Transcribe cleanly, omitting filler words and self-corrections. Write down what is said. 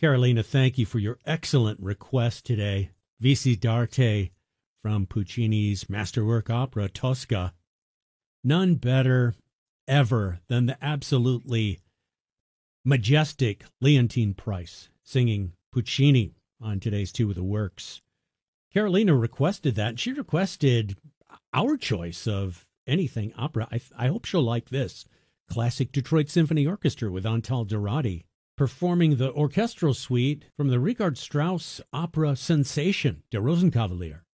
Carolina, thank you for your excellent request today. Visitarte from Puccini's masterwork opera Tosca. None better ever than the absolutely majestic Leontyne Price singing Puccini on today's Two of the Works. Carolina requested that, and she requested our choice of anything opera. I hope she'll like this. Classic Detroit Symphony Orchestra with Antal Dorati performing the orchestral suite from the Richard Strauss opera Sensation, Der Rosenkavalier.